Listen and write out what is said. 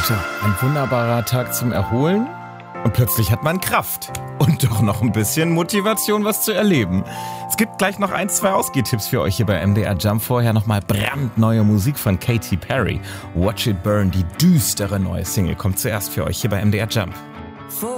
Tja, ein wunderbarer Tag zum Erholen und plötzlich hat man Kraft und doch noch ein bisschen Motivation, was zu erleben. Es gibt gleich noch 1, 2 Ausgehtipps für euch hier bei MDR Jump. Vorher nochmal brandneue Musik von Katy Perry. Watch It Burn, die düstere neue Single, kommt zuerst für euch hier bei MDR Jump.